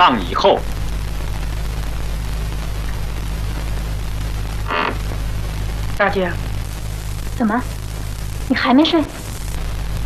仗以后。 大姐， 怎么，你还没睡？